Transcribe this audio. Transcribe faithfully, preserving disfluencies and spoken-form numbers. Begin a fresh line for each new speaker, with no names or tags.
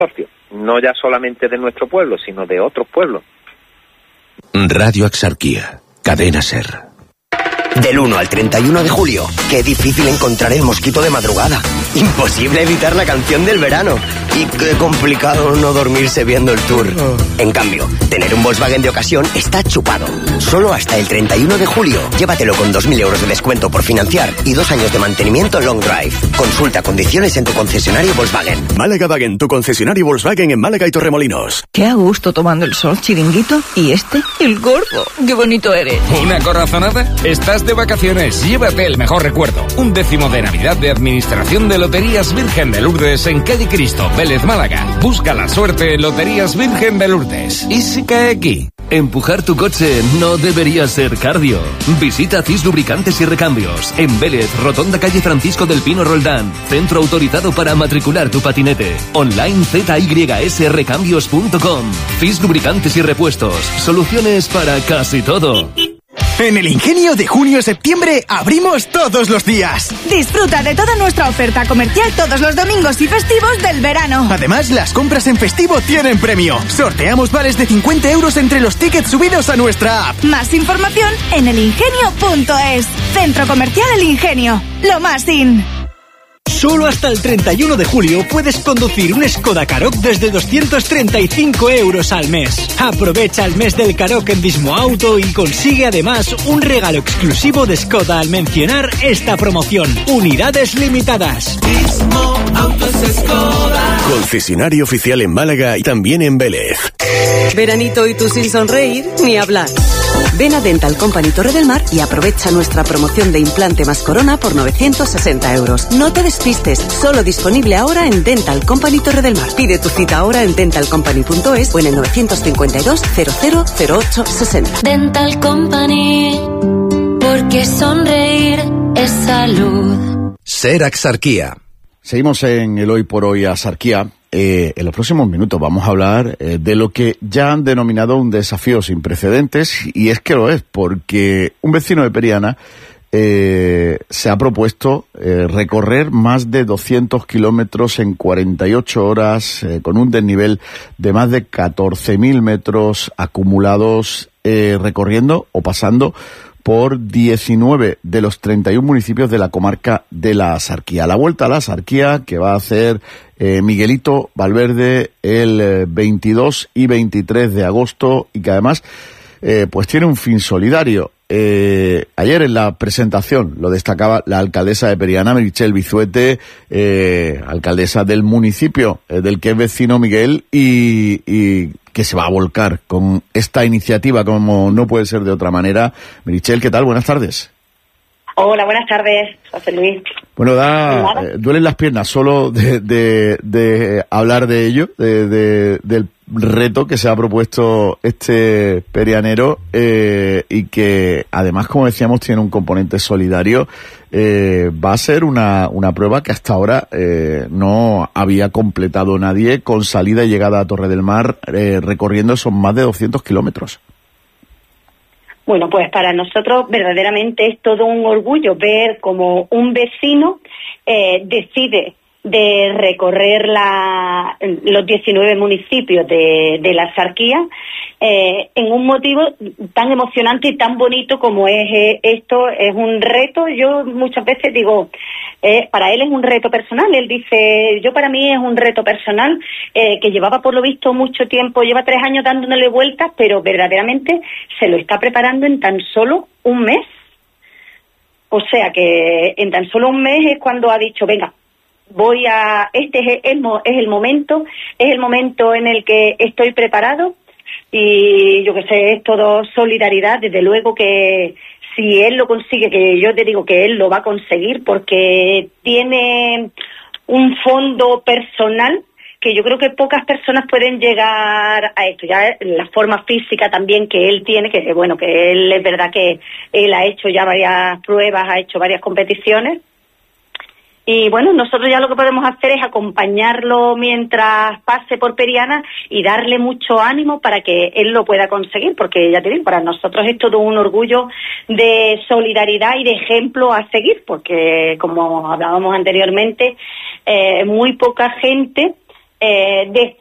consorcio, no ya solamente de nuestro pueblo, sino de otros pueblos.
Radio Axarquía, Cadena SER.
Del uno al treinta y uno de julio, qué difícil encontrar el mosquito de madrugada. Imposible evitar la canción del verano. Y qué complicado no dormirse viendo el tour. En cambio, tener un Volkswagen de ocasión está chupado. Solo hasta el treinta y uno de julio. Llévatelo con dos mil euros de descuento por financiar y dos años de mantenimiento long drive. Consulta condiciones en tu concesionario Volkswagen.
Málaga Wagen, tu concesionario Volkswagen en Málaga y Torremolinos.
Qué a gusto tomando el sol, chiringuito. Y este, el gordo. Qué bonito eres.
¿Una corazonada? Estás de vacaciones. Llévate el mejor recuerdo. Un décimo de Navidad de Administración de Loterías Virgen de Lourdes en Calle Cristo, Vélez, Málaga. Busca la suerte en Loterías Virgen de Lourdes. ¿Y si cae aquí?
Empujar tu coche no debería ser cardio. Visita Cis Lubricantes y Recambios. En Vélez, Rotonda Calle Francisco del Pino Roldán. Centro autorizado para matricular tu patinete. Online z y s recambios punto com. Cis Lubricantes y Repuestos. Soluciones para casi todo.
En el Ingenio de junio-septiembre abrimos todos los días.
Disfruta de toda nuestra oferta comercial todos los domingos y festivos del verano.
Además, las compras en festivo tienen premio. Sorteamos vales de cincuenta euros entre los tickets subidos a nuestra app.
Más información en el ingenio punto es. Centro Comercial El Ingenio. Lo más in.
Solo hasta el treinta y uno de julio puedes conducir un Skoda Karoq desde doscientos treinta y cinco euros al mes. Aprovecha el mes del Karoq en Vismo Auto y consigue además un regalo exclusivo de Skoda al mencionar esta promoción. Unidades limitadas.
Vismo Autos Skoda.
Concesionario oficial en Málaga y también en Vélez.
Veranito y tú sin sonreír, ni hablar. Ven a Dental Company Torre del Mar y aprovecha nuestra promoción de implante más corona por novecientos sesenta euros. No te despistes, solo disponible ahora en Dental Company Torre del Mar. Pide tu cita ahora en dental company punto es o en el novecientos cincuenta y dos cero cero cero ocho sesenta.
Dental Company, porque sonreír es salud.
SER Axarquía.
Seguimos en el Hoy por Hoy Axarquía. Eh, en los próximos minutos vamos a hablar eh, de lo que ya han denominado un desafío sin precedentes, y es que lo es, porque un vecino de Periana eh, se ha propuesto eh, recorrer más de doscientos kilómetros en cuarenta y ocho horas, eh, con un desnivel de más de catorce mil metros acumulados, eh, recorriendo o pasando por diecinueve de los treinta y uno municipios de la comarca de la Axarquía. La vuelta a la Axarquía que va a hacer eh, Miguelito Valverde el eh, veintidós y veintitrés de agosto, y que además eh, pues tiene un fin solidario. Eh, ayer en la presentación lo destacaba la alcaldesa de Periana, Meritxell Bizuete, eh, alcaldesa del municipio eh, del que es vecino Miguel, y, y que se va a volcar con esta iniciativa como no puede ser de otra manera. Meritxell, ¿qué tal? Buenas tardes.
Hola, buenas tardes, José Luis.
Bueno, da, eh, duelen las piernas solo de, de, de hablar de ello, de, de, del reto que se ha propuesto este perianero, eh, y que además, como decíamos, tiene un componente solidario. Eh, va a ser una, una prueba que hasta ahora eh, no había completado nadie, con salida y llegada a Torre del Mar, eh, recorriendo esos más de doscientos kilómetros.
Bueno, pues para nosotros verdaderamente es todo un orgullo ver como un vecino eh, decide de recorrer la, los diecinueve municipios de, de la Axarquía eh, en un motivo tan emocionante y tan bonito como es eh, esto. Es un reto. Yo muchas veces digo, eh, para él es un reto personal. Él dice, yo para mí es un reto personal eh, que llevaba por lo visto mucho tiempo, lleva tres años dándole vueltas, pero verdaderamente se lo está preparando en tan solo un mes. O sea que en tan solo un mes es cuando ha dicho, venga, voy a, este es el, es el momento, es el momento en el que estoy preparado, y yo que sé, es todo solidaridad. Desde luego que si él lo consigue, que yo te digo que él lo va a conseguir, porque tiene un fondo personal que yo creo que pocas personas pueden llegar a esto. Ya la forma física también que él tiene, que bueno, que él es verdad que él ha hecho ya varias pruebas, ha hecho varias competiciones. Y bueno, nosotros ya lo que podemos hacer es acompañarlo mientras pase por Periana y darle mucho ánimo para que él lo pueda conseguir, porque ya te digo, para nosotros es todo un orgullo de solidaridad y de ejemplo a seguir, porque como hablábamos anteriormente, eh, muy poca gente eh, de